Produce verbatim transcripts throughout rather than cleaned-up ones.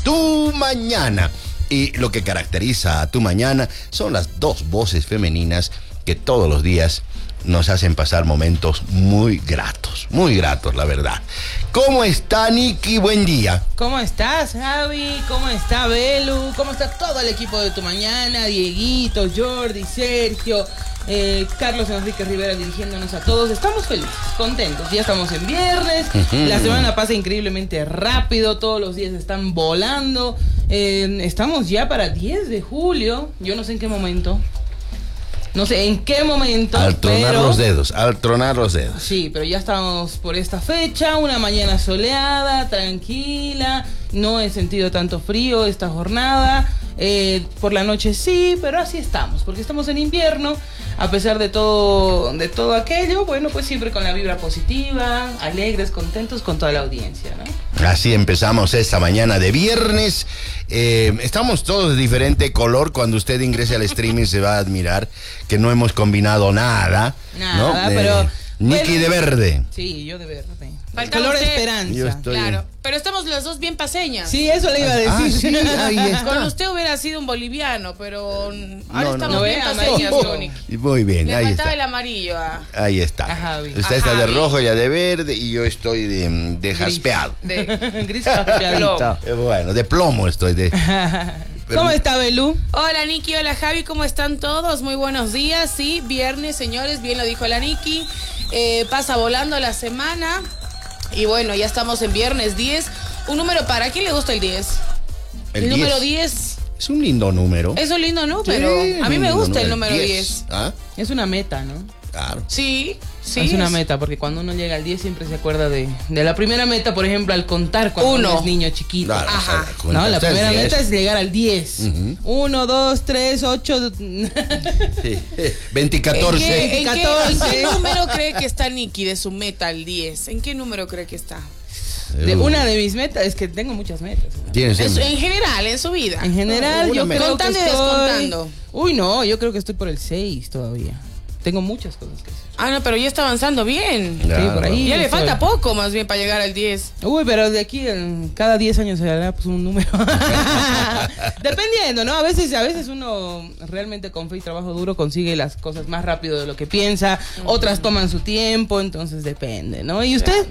Tu Mañana. Y lo que caracteriza a Tu Mañana son las dos voces femeninas que todos los días nos hacen pasar momentos muy gratos, muy gratos, la verdad. ¿Cómo está, Nikki? Buen día. ¿Cómo estás, Javi? ¿Cómo está, Belu? ¿Cómo está todo el equipo de Tu Mañana? Dieguito, Jordi, Sergio, eh, Carlos Enrique Rivera dirigiéndonos a todos. Estamos felices, contentos. Ya estamos en viernes. Uh-huh. La semana pasa increíblemente rápido. Todos los días están volando. Eh, estamos ya para diez de julio. Yo no sé en qué momento. No sé en qué momento. Al tronar pero, los dedos, al tronar los dedos. Sí, pero ya estamos por esta fecha, una mañana soleada, tranquila, no he sentido tanto frío esta jornada. Eh, por la noche sí, pero así estamos, porque estamos en invierno. A pesar de todo, de todo aquello, bueno, pues siempre con la vibra positiva, alegres, contentos con toda la audiencia, ¿no? Así empezamos esta mañana de viernes. Eh, estamos todos de diferente color. Cuando usted ingrese al streaming se va a admirar que no hemos combinado nada. Nada, ¿no? pero... Eh, Nikki bueno, de verde. Sí, yo de verde. Falta color usted. Esperanza. Yo estoy... Claro, pero estamos las dos bien paseñas. Sí, eso le iba a decir. Ah, sí, ahí está. Con usted hubiera sido un boliviano, pero ahora no, estamos no. bien No, paseñas, no. Tony. Muy bien, Le ahí faltaba está. el amarillo. Ah. Ahí está. Ajá, Usted está Ajá, de vi. rojo, ya de verde, y yo estoy de, de jaspeado. De... Gris jaspeadito. Eh, Bueno, de plomo estoy de... ¿Cómo está, Belú? Hola, Nikki. Hola, Javi. ¿Cómo están todos? Muy buenos días. Sí, viernes, señores. Bien lo dijo la Nikki. Eh, pasa volando la semana. Y bueno, ya estamos en viernes diez. Un número para... ¿A quién le gusta el diez? El El, diez. número diez. Es un lindo número. Es un lindo número. Sí, A mí me lindo gusta el número diez. ¿Ah? Es una meta, ¿no? Claro. Sí, sí. es una meta, porque cuando uno llega al diez siempre se acuerda de, de la primera meta, por ejemplo, al contar cuando uno, Uno. es niño chiquito. Claro, Ajá. o sea, No, la cuenta primera el diez. meta es llegar al diez. Ujú. Uno, dos, tres, ocho. Sí. veinte y ¿En catorce. qué, en qué- catorce. en qué número cree que está Nikki de su meta al diez? ¿En qué número cree que está? De una de mis metas, es que tengo muchas metas. Tienes En, su- en general, en su vida. En general, Una yo meta. creo que Contando y estoy... descontando. Uy, no, yo creo que estoy por el seis todavía. Tengo muchas cosas que hacer. Ah, no, pero ya está avanzando bien. Claro. Sí, por ahí. Ya le estoy. falta poco más bien para llegar al diez. Uy, pero de aquí en cada diez años se hará pues un número. Dependiendo, ¿no? A veces, a veces uno realmente con fe y trabajo duro consigue las cosas más rápido de lo que piensa. Uh-huh. Otras toman su tiempo, entonces depende, ¿no? ¿Y usted?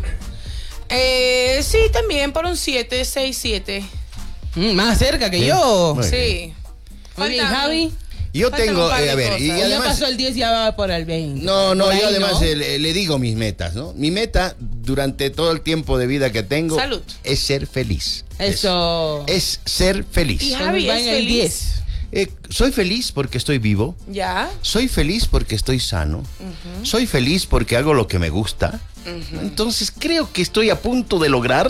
Eh, sí, también por un siete, seis, siete. Mm, más cerca que Sí. yo. Muy Sí. Muy bien, Faltan- Javi. Yo Faltan tengo, un par eh, de a ver, y cosas. Ya además... pasó el diez, ya va por el veinte. No, no, Por ahí, yo además ¿no? eh, le, le digo mis metas, ¿no? Mi meta durante todo el tiempo de vida que tengo Salud. es ser feliz. Eso. Es, es ser feliz. Y Entonces Javi, va ¿es en el feliz? diez. Eh, soy feliz porque estoy vivo. Ya. Soy feliz porque estoy sano. Uh-huh. Soy feliz porque hago lo que me gusta. Uh-huh. Entonces creo que estoy a punto de lograr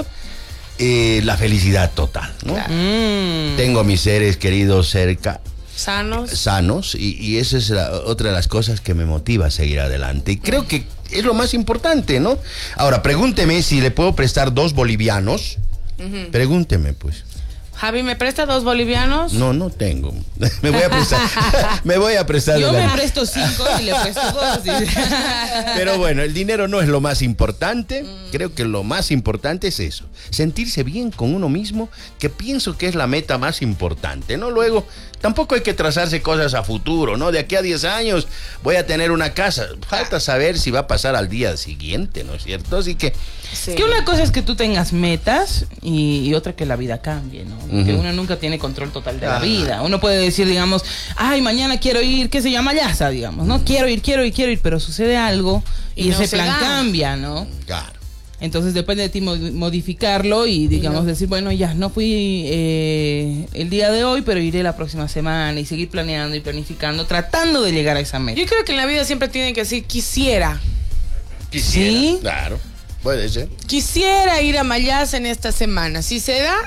eh, la felicidad total, ¿no? Claro. Mm. Tengo a mis seres queridos cerca, Sanos. sanos, y, y esa es la, otra de las cosas que me motiva a seguir adelante. Y creo que es lo más importante, ¿no? Ahora, pregúnteme si le puedo prestar dos bolivianos. Uh-huh. Pregúnteme, pues. Javi, ¿me presta dos bolivianos? No, no tengo. Me voy a prestar. me voy a prestar. Yo de la- me presto cinco y le presto dos. dice. Pero bueno, el dinero no es lo más importante. Creo que lo más importante es eso. Sentirse bien con uno mismo, que pienso que es la meta más importante, ¿no? Luego, tampoco hay que trazarse cosas a futuro, ¿no? De aquí a diez años voy a tener una casa. Falta saber si va a pasar al día siguiente, ¿no es cierto? Así que... Sí. Es que una cosa es que tú tengas metas y, y otra que la vida cambie, ¿no? Porque Ujú. uno nunca tiene control total de Ah. la vida. Uno puede decir, digamos, ay, mañana quiero ir, qué se llama Mayasa, digamos, ¿no? Quiero ir, quiero ir, quiero ir, pero sucede algo y, Y no ese se plan da. cambia, ¿no? Claro. Entonces depende de ti mo- modificarlo y, digamos, no. decir, bueno, ya no fui eh, el día de hoy, pero iré la próxima semana y seguir planeando y planificando, tratando de llegar a esa meta. Yo creo que en la vida siempre tienen que decir quisiera. Quisiera. ¿Sí? Claro. Puede ser. Quisiera ir a Mayasa en esta semana. Si se da,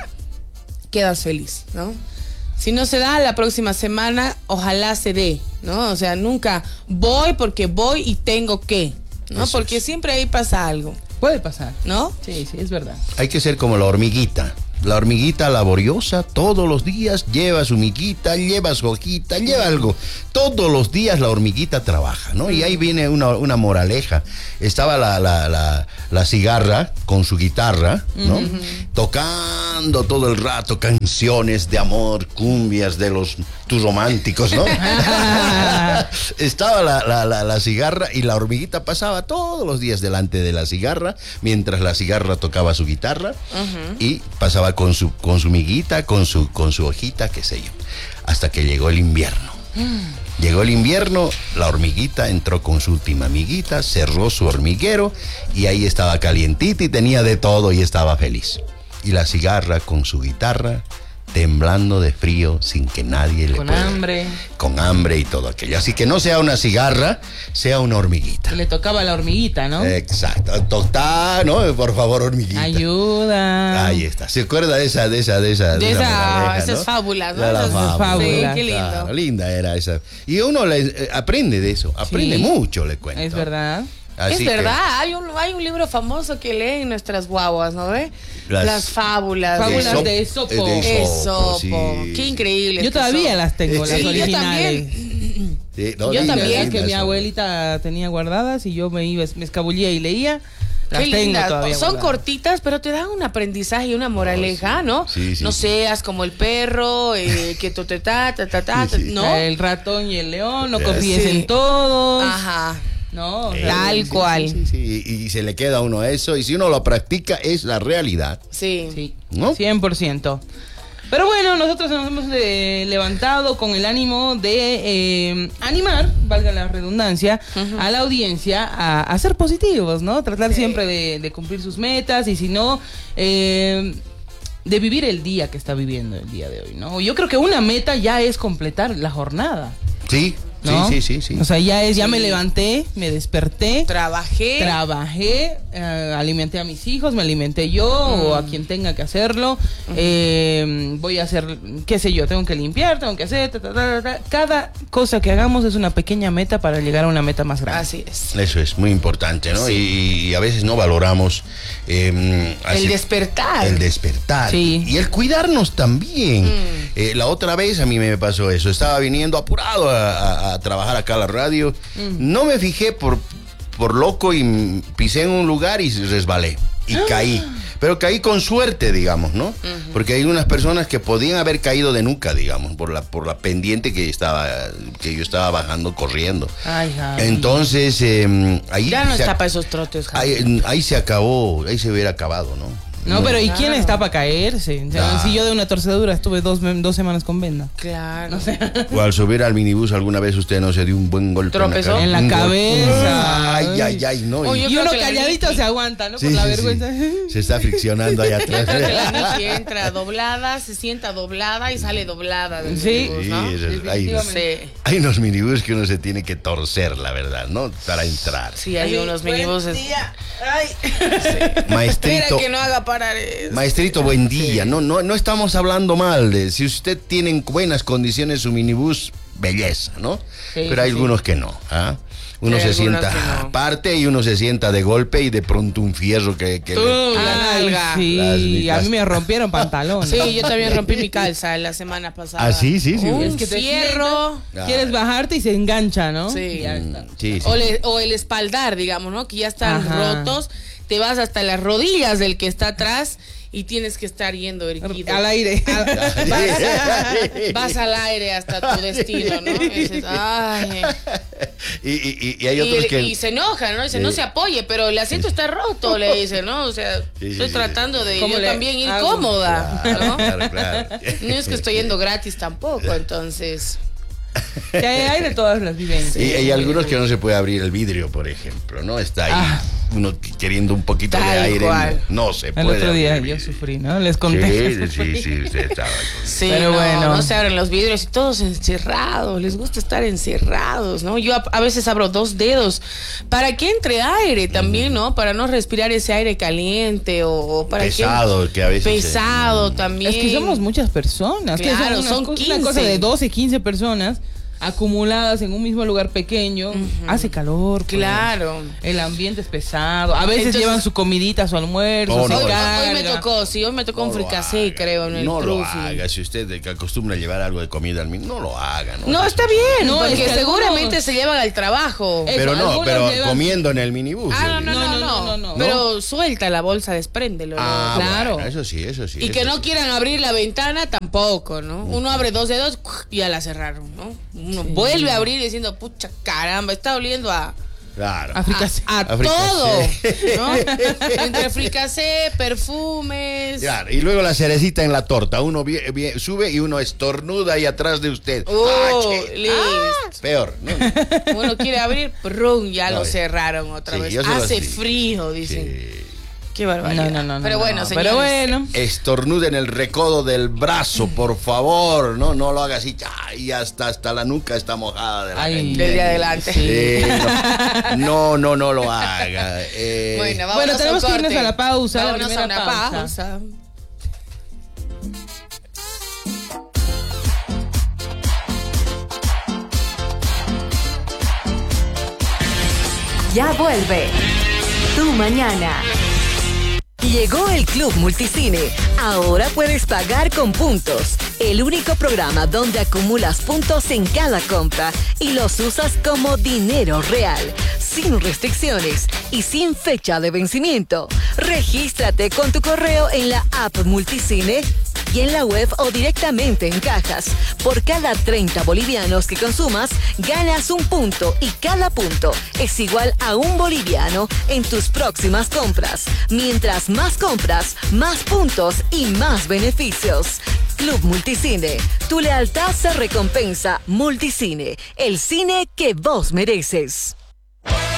quedas feliz, ¿no? Si no se da, la próxima semana, ojalá se dé, ¿no? O sea, nunca voy porque voy y tengo que, ¿no? Eso Porque es. siempre ahí pasa algo, Puede pasar. ¿no? Sí, sí, es verdad. Hay que ser como la hormiguita. La hormiguita laboriosa todos los días lleva su miguita, lleva su hojita, lleva algo. Todos los días la hormiguita trabaja, ¿no? Y ahí viene una, una moraleja. Estaba la, la, la, la cigarra con su guitarra, ¿no? Uh-huh. Tocando todo el rato canciones de amor, cumbias de los tus románticos, ¿no? Estaba la, la, la, la cigarra y la hormiguita pasaba todos los días delante de la cigarra mientras la cigarra tocaba su guitarra uh-huh. y pasaba con su, con su miguita, con su, con su hojita, qué sé yo, hasta que llegó el invierno. Mm. Llegó el invierno, la hormiguita entró con su última amiguita, cerró su hormiguero y ahí estaba calientita y tenía de todo y estaba feliz. Y la cigarra con su guitarra, temblando de frío sin que nadie le con pueda. Con hambre. Con hambre y todo aquello. Así que no sea una cigarra, sea una hormiguita. Le tocaba a la hormiguita, ¿no? Exacto. Total, ¿no? Por favor, hormiguita. Ayuda. Ahí está. ¿Se acuerda de esa, de esa, de esa? De, de esa, esa esas ¿no? fábulas, ¿no? De la Esas fábula. fábulas. Sí, qué lindo. Claro, linda era esa. Y uno le, eh, aprende de eso. Aprende sí. mucho, le cuento. Es verdad. Así es verdad, que... hay, un, hay un libro famoso que leen nuestras guaguas, ¿no ve? Las, las fábulas. Fábulas de Esopo. De Esopo, sí. Qué increíble. Yo todavía son. las tengo, sí, las originales. Yo también. Sí, no, yo linda, también. linda, que mi son. abuelita tenía guardadas y yo me iba, me escabullía y leía. Las Qué tengo lindas. todavía Son guardadas. cortitas, pero te dan un aprendizaje y una moraleja, ¿no? Sí, sí, no sí. seas como el perro, eh, que tu te ta, ta, ta, ta, Sí, sí. ¿no? El ratón y el león, no confíes Sí. en todos. Ajá. No, Eh, tal sí, cual. Sí, sí, sí. Y, y se le queda a uno eso. Y si uno lo practica, es la realidad. Sí. Sí, ¿no? cien por ciento. Pero bueno, nosotros nos hemos eh, levantado con el ánimo de eh, animar, valga la redundancia, uh-huh. a la audiencia a, a ser positivos, ¿no? Tratar sí. siempre de, de cumplir sus metas y si no, eh, de vivir el día que está viviendo el día de hoy, ¿no? Yo creo que una meta ya es completar la jornada. Sí. ¿No? Sí, sí, sí, sí. O sea, ya es, ya sí. me levanté, me desperté. Trabajé. Trabajé, eh, alimenté a mis hijos, me alimenté yo mm. o a quien tenga que hacerlo. Mm. Eh, voy a hacer, qué sé yo, tengo que limpiar, tengo que hacer. Ta, ta, ta, ta. Cada cosa que hagamos es una pequeña meta para llegar a una meta más grande. Así es. Eso es muy importante, ¿no? Sí. Y, y a veces no valoramos eh, el despertar. El despertar. Sí. Y el cuidarnos también. Mm. Eh, la otra vez a mí me pasó eso. Estaba viniendo apurado a, a a trabajar acá a la radio, mm. no me fijé por, por loco y pisé en un lugar y resbalé y ah. caí, pero caí con suerte, digamos, ¿no? Uh-huh. Porque hay unas personas que podían haber caído de nuca, digamos, por la, por la pendiente que estaba, que yo estaba bajando corriendo. Ay, entonces eh, ahí ya no se, está para esos trotes, ahí, ahí se acabó, ahí se hubiera acabado, ¿no? No, pero ¿y claro. quién está para caerse? O sea, claro. Si yo de una torcedura estuve dos, dos semanas con venda. Claro. No sé. O al subir al minibús alguna vez usted no se dio un buen golpe ¿Tropezó? en la, en la cabeza. Ay, ay, ay, no. Oh, y uno calladito la... se aguanta, ¿no? Sí, Por la sí, vergüenza. Sí. Se está friccionando allá atrás. Yo creo que la Nicky entra doblada, se sienta doblada y sale doblada del sí. minibús, ¿no? Sí, es, hay, unos, sí. hay unos minibús que uno se tiene que torcer, la verdad, ¿no? Para entrar. Sí, hay Ay, unos minibuses. Ay. Sí. Maestrito. Espera que no haga parar eso. Maestrito, buen día. Sí. No, no, no estamos hablando mal de si usted tiene en buenas condiciones su minibús, belleza, ¿no? Sí, Pero hay sí. algunos que no, ¿ah? Uno hay se sienta no. aparte y uno se sienta de golpe y de pronto un fierro que... que Tú, le... la nalga. Sí, a mí me rompieron pantalones. Sí, yo también rompí mi calza la semana pasada. Ah, sí, sí, sí. Un es que te fierro. Sientas, quieres bajarte y se engancha, ¿no? Sí. Ya está. sí, sí. O, le, o el espaldar, digamos, ¿no? Que ya están Ajá. rotos. Te vas hasta las rodillas del que está atrás y tienes que estar yendo erguido. Al aire. A, vas, vas al aire hasta tu destino, ¿no? Y dices, ay. Y, y, y hay otros y, que... y se enoja, ¿no? Dice, sí. no se apoye, pero el asiento está roto, le dice, ¿no? O sea, sí, sí, estoy sí, tratando de yo le... también ir ah, cómoda, claro, ¿no? Claro, claro. No es que estoy yendo gratis tampoco, entonces... Hay, hay de todas las vivencias. Y hay algunos que no se puede abrir el vidrio, por ejemplo, ¿no? Está ahí ah. uno queriendo un poquito Tal de aire. Cual. No se el puede. El otro día yo sufrí, ¿no? Les conté. Sí, sí, sí, usted estaba. Sí, pero no, bueno. No se abren los vidrios y todos encerrados. Les gusta estar encerrados, ¿no? Yo a, a veces abro dos dedos para que entre aire también, ¿no? Para no respirar ese aire caliente o, o para pesado, que, que a veces pesado se... también. Es que somos muchas personas. Claro, que son, son cosa, quince. Una cosa de doce, quince personas. acumuladas en un mismo lugar pequeño, uh-huh. hace calor. Pues. Claro. El ambiente es pesado. A veces Entonces, llevan su comidita, su almuerzo. Oh, se no, hoy, carga. hoy me tocó, sí, hoy me tocó No un fricasé, haga, creo, en el No lo trufi. haga. Si usted que acostumbra a llevar algo de comida al mismo, no lo haga. No, No, está bien, No, porque es que seguramente algunos- se llevan al trabajo. Eh, Pero Eso, no, algunos pero llevan- comiendo en el minibús. Ah, yo no, digo. no, no, No, no, no, no, no. Pero suelta la bolsa, despréndelo. ¿no? Ah, Claro. bueno, eso sí, eso sí. Y que eso no sí. quieran abrir la ventana tampoco, ¿no? Uno abre dos dedos y ya la cerraron, ¿no? Uno Sí. vuelve a abrir diciendo, pucha caramba, está oliendo a, Claro. A fricasé. a, a A fricasé. todo, ¿no? Entre fricasé, perfumes. Claro, y luego la cerecita en la torta. Uno vie- vie- sube y uno estornuda ahí atrás de usted. Oh, Ah, che. listo. Peor, ¿no? Uno quiere abrir, prum, ya No, lo eh. cerraron otra Sí, vez. yo se lo Hace digo. frío, dicen. Sí. Qué barbaridad. No, no, no, no, Pero no, bueno, no. señores. Pero bueno. Estornuda en el recodo del brazo, por favor. No, no lo haga así. Y hasta, hasta la nuca está mojada de la Ay. gente. Desde adelante. Sí, no, no, no, no lo haga. Eh, Bueno, vámonos Bueno, tenemos a un que irnos corte. a la pausa, la Vámonos a primera una pausa. pausa. Ya vuelve Tu Mañana. Llegó el Club Multicine. Ahora puedes pagar con puntos. El único programa donde acumulas puntos en cada compra y los usas como dinero real, sin restricciones y sin fecha de vencimiento. Regístrate con tu correo en la app Multicine y en la web o directamente en cajas. Por cada treinta bolivianos que consumas, ganas un punto y cada punto es igual a un boliviano en tus próximas compras. Mientras más compras, más puntos y más beneficios. Club Multicine. Tu lealtad se recompensa. Multicine. El cine que vos mereces.